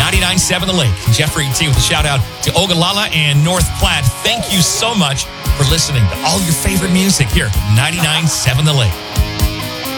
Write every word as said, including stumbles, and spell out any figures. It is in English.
ninety-nine point seven The Lake. Jeffrey T with a shout out to Ogallala and North Platte. Thank you so much for listening to all your favorite music here, ninety-nine point seven The Lake.